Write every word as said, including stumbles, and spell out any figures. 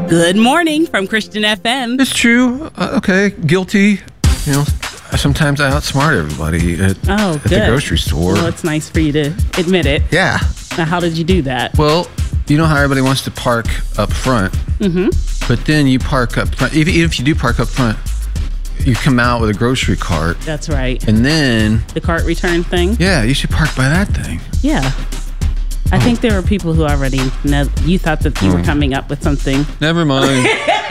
Good morning from Christian F M. It's true. Uh, okay, guilty. You know, sometimes I outsmart everybody at, Oh, at good. the grocery store. Well, it's nice for you to admit it. Yeah. Now, how did you do that? Well, you know how everybody wants to park up front, Mm-hmm. but then you park up front. Even even if you do park up front, you come out with a grocery cart, That's right. and then The cart return thing? yeah, you should park by that thing. Yeah. I think there were people who already know. You thought that you were coming up with something. Never mind.